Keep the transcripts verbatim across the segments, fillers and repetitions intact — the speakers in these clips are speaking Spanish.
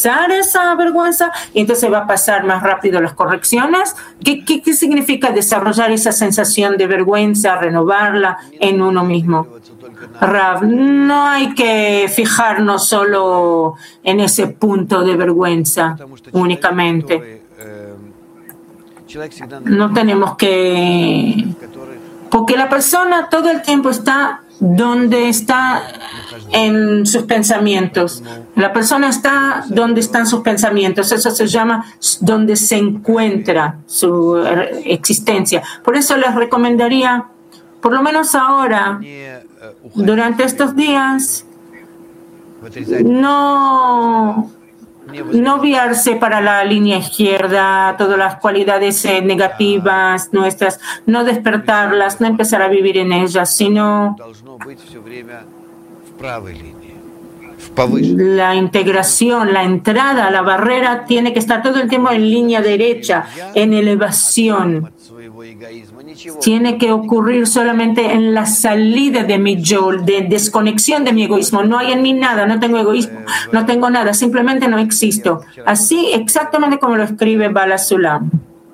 pasar esa vergüenza y entonces va a pasar más rápido las correcciones. ¿Qué, qué, qué significa desarrollar esa sensación de vergüenza, renovarla en uno mismo? Rav, no hay que fijarnos solo en ese punto de vergüenza únicamente. No tenemos que... Porque la persona todo el tiempo está donde está en sus pensamientos. La persona está donde están sus pensamientos. Eso se llama donde se encuentra su existencia. Por eso les recomendaría, por lo menos ahora, durante estos días, no... no guiarse para la línea izquierda, todas las cualidades eh, negativas nuestras, no despertarlas, no empezar a vivir en ellas, sino la integración, la entrada, la barrera tiene que estar todo el tiempo en línea derecha, en elevación. Tiene que ocurrir solamente en la salida de mi yo, de desconexión de mi egoísmo. No hay en mí nada, no tengo egoísmo, no tengo nada, simplemente no existo. Así exactamente como lo escribe Bala Sulam.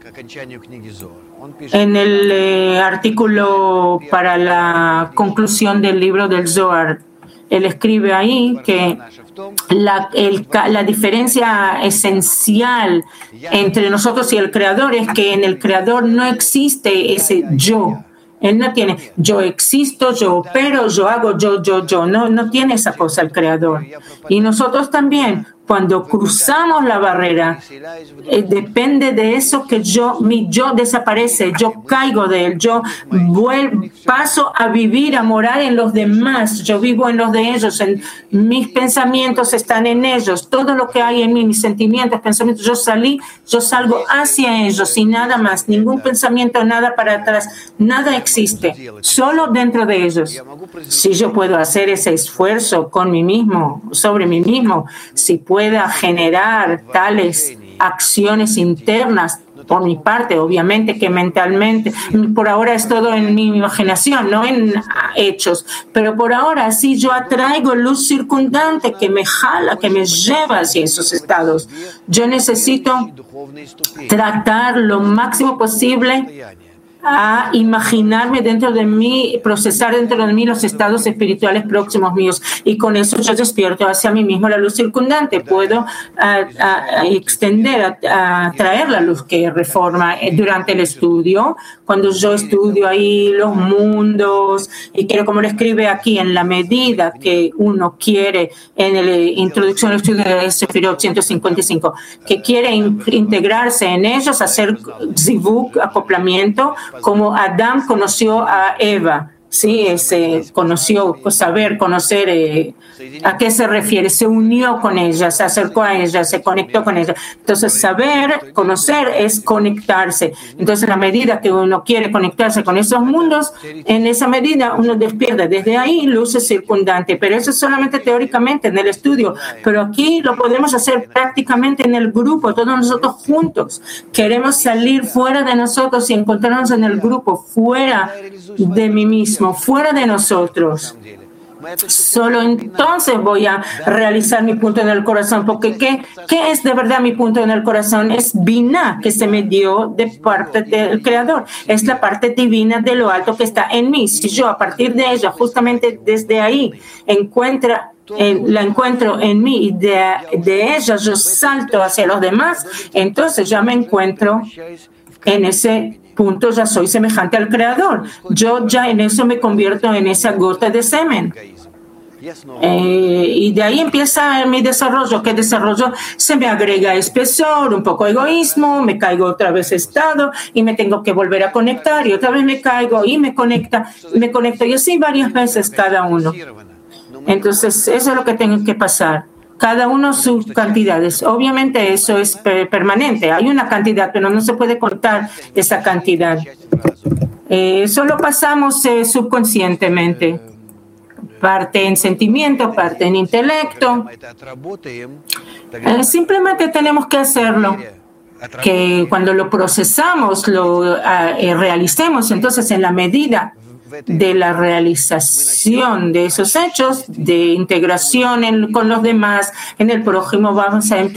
En el eh, artículo para la conclusión del libro del Zohar, él escribe ahí que la, el, la diferencia esencial entre nosotros y el Creador es que en el Creador no existe ese yo. Él no tiene yo existo, yo opero, yo hago, yo, yo, yo. No, no tiene esa cosa el Creador. Y nosotros también, cuando cruzamos la barrera, eh, depende de eso que yo, mi yo desaparece, yo caigo de él, yo vuelvo, paso a vivir, a morar en los demás, yo vivo en los de ellos, en, mis pensamientos están en ellos, todo lo que hay en mí, mis sentimientos, pensamientos, yo salí, yo salgo hacia ellos y nada más, ningún pensamiento, nada para atrás, nada existe, solo dentro de ellos. Si yo puedo hacer ese esfuerzo con mí mismo, sobre mí mismo, si puedo pueda generar tales acciones internas por mi parte, obviamente que mentalmente, por ahora es todo en mi imaginación, no en hechos, pero por ahora sí yo atraigo luz circundante que me jala, que me lleva hacia esos estados. Yo necesito tratar lo máximo posible a imaginarme dentro de mí, procesar dentro de mí los estados espirituales próximos míos y con eso yo despierto hacia mí mismo la luz circundante. Puedo a, a, a extender, a, a traer la luz que reforma durante el estudio. Cuando yo estudio ahí los mundos y quiero, como lo escribe aquí, en la medida que uno quiere en la introducción al estudio de Sefirot ciento cincuenta y cinco, que quiere in, integrarse en ellos, hacer zivuk, acoplamiento, como Adán conoció a Eva, sí, ese conoció, saber, conocer, eh, ¿a qué se refiere? Se unió con ella, se acercó a ella, se conectó con ella. Entonces, saber, conocer es conectarse. Entonces, a medida que uno quiere conectarse con esos mundos, en esa medida uno despierta. Desde ahí, luces circundantes. Pero eso es solamente teóricamente en el estudio. Pero aquí lo podemos hacer prácticamente en el grupo, todos nosotros juntos. Queremos salir fuera de nosotros y encontrarnos en el grupo, fuera de mí mismo, fuera de nosotros. Solo entonces voy a realizar mi punto en el corazón, porque ¿qué, qué es de verdad mi punto en el corazón? Es Binah, que se me dio de parte del Creador. Es la parte divina de lo alto que está en mí. Si yo a partir de ella, justamente desde ahí, encuentra En, la encuentro en mí y de, de ella yo salto hacia los demás, entonces ya me encuentro en ese punto, ya soy semejante al Creador. Yo ya en eso me convierto en esa gota de semen. Eh, y de ahí empieza mi desarrollo. ¿Qué desarrollo? Se me agrega espesor, un poco egoísmo, me caigo otra vez estado y me tengo que volver a conectar y otra vez me caigo y me conecta, me conecto y así varias veces cada uno. Entonces, eso es lo que tengo que pasar. Cada uno sus cantidades. Obviamente eso es per- permanente. Hay una cantidad, pero no se puede contar esa cantidad. Eh, solo pasamos eh, subconscientemente. Parte en sentimiento, parte en intelecto. Eh, simplemente tenemos que hacerlo. Que cuando lo procesamos, lo eh, realicemos, entonces en la medida de la realización de esos hechos, de integración en, con los demás, en el prójimo, vamos a empezar